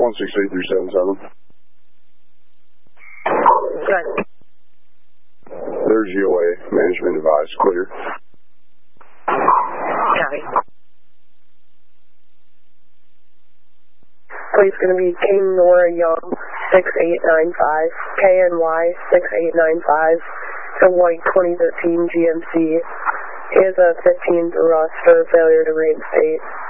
168-377. Good. There's UOA. Management advised. Clear. Copy. Please going to be King Nora Young, 6895, KNY 6895, the white 2013 GMC. He has a 15 for rust for failure to reinstate.